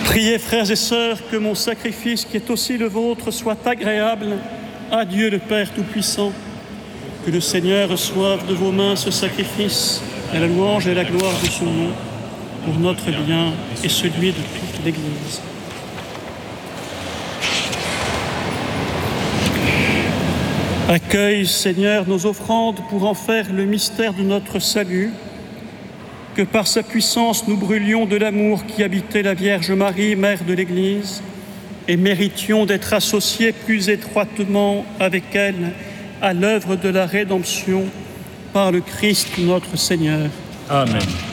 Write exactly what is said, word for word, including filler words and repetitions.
Priez, frères et sœurs, que mon sacrifice, qui est aussi le vôtre, soit agréable à Dieu le Père Tout-Puissant. Que le Seigneur reçoive de vos mains ce sacrifice, à la louange et à la gloire de son nom, pour notre bien et celui de toute l'Église. Accueille, Seigneur, nos offrandes pour en faire le mystère de notre salut. Que par sa puissance nous brûlions de l'amour qui habitait la Vierge Marie, Mère de l'Église, et méritions d'être associés plus étroitement avec elle à l'œuvre de la rédemption par le Christ notre Seigneur. Amen.